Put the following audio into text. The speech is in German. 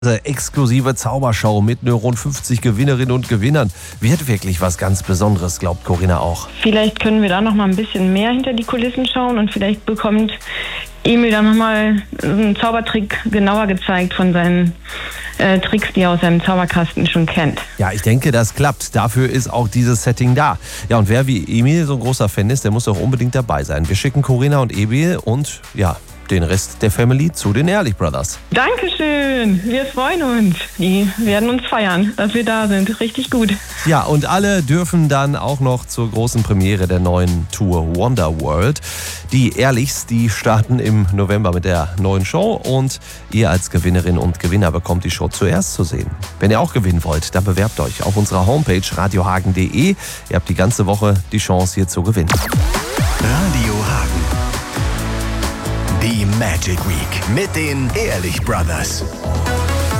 Exklusive Zaubershow mit nur rund 50 Gewinnerinnen und Gewinnern. Wird wirklich was ganz Besonderes, glaubt Corinna auch. Vielleicht können wir da noch mal ein bisschen mehr hinter die Kulissen schauen und vielleicht bekommt Emil dann noch mal einen Zaubertrick genauer gezeigt von seinen Tricks, die er aus seinem Zauberkasten schon kennt. Ja, ich denke, das klappt. Dafür ist auch dieses Setting da. Ja, und wer wie Emil so ein großer Fan ist, der muss auch unbedingt dabei sein. Wir schicken Corinna und Emil und ja, den Rest der Family zu den Ehrlich Brothers. Dankeschön, wir freuen uns. Die werden uns feiern, dass wir da sind. Richtig gut. Ja, und alle dürfen dann auch noch zur großen Premiere der neuen Tour Wonderworld. Die Ehrlichs, die starten im November mit der neuen Show und ihr als Gewinnerin und Gewinner bekommt die Show zuerst zu sehen. Wenn ihr auch gewinnen wollt, dann bewerbt euch auf unserer Homepage radiohagen.de. Ihr habt die ganze Woche die Chance, hier zu gewinnen. Radio Hagen. Die Magic Week mit den Ehrlich Brothers.